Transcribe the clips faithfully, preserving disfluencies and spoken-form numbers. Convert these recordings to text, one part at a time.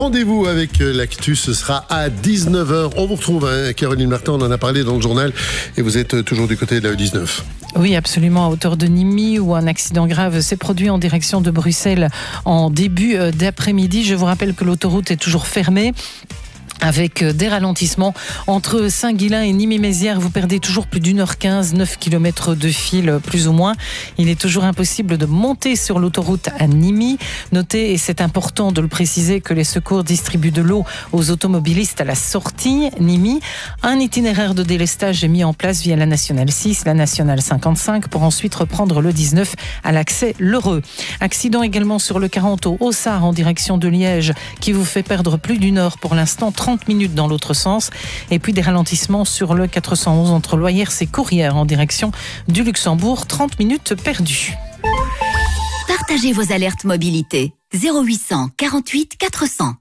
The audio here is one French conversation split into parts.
Rendez-vous avec l'actu, ce sera à dix-neuf heures. On vous retrouve, hein, Caroline Martin, on en a parlé dans le journal et vous êtes toujours du côté de la E dix-neuf. Oui, absolument, à hauteur de Nîmes, où un accident grave s'est produit en direction de Bruxelles en début d'après-midi. Je vous rappelle que l'autoroute est toujours fermée, avec des ralentissements entre Saint-Guilain et Nîmes-et-Mézières. Vous perdez toujours plus d'une heure quinze, neuf kilomètres de fil plus ou moins. Il est toujours impossible de monter sur l'autoroute à Nîmes. Notez, et c'est important de le préciser, que les secours distribuent de l'eau aux automobilistes à la sortie Nîmes. Un itinéraire de délestage est mis en place via la nationale six, la nationale cinquante-cinq, pour ensuite reprendre le dix-neuf à l'accès L'Heureux. Accident également sur le quarante au Haussard en direction de Liège, qui vous fait perdre plus d'une heure pour l'instant, trente minutes dans l'autre sens. Et puis des ralentissements sur le quatre cent onze entre Loyers et Courrières en direction du Luxembourg, trente minutes perdues. Partagez vos alertes mobilité. zéro huit cent quarante-huit quatre cents.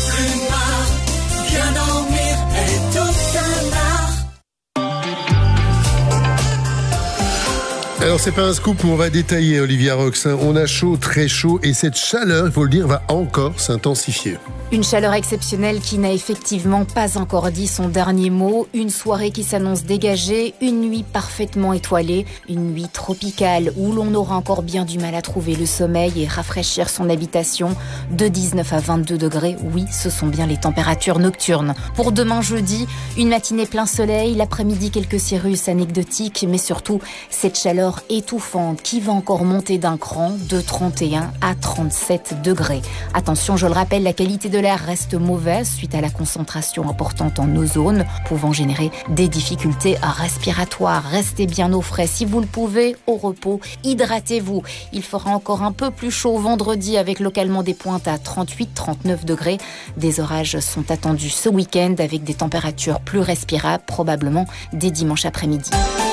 Alors c'est pas un scoop où on va détailler, Olivia Rox. On a chaud, très chaud, et cette chaleur, il faut le dire, va encore s'intensifier. Une chaleur exceptionnelle qui n'a effectivement pas encore dit son dernier mot. Une soirée qui s'annonce dégagée, une nuit parfaitement étoilée, une nuit tropicale où l'on aura encore bien du mal à trouver le sommeil et rafraîchir son habitation. De dix-neuf à vingt-deux degrés, oui, ce sont bien les températures nocturnes. Pour demain jeudi, une matinée plein soleil, l'après-midi quelques cirrus anecdotiques, mais surtout cette chaleur étouffante qui va encore monter d'un cran de trente et un à trente-sept degrés. Attention, je le rappelle, la qualité de l'air reste mauvaise suite à la concentration importante en ozone, pouvant générer des difficultés respiratoires. Restez bien au frais si vous le pouvez, au repos, hydratez-vous. Il fera encore un peu plus chaud vendredi avec localement des pointes à trente-huit à trente-neuf degrés. Des orages sont attendus ce week-end avec des températures plus respirables, probablement dès dimanche après-midi.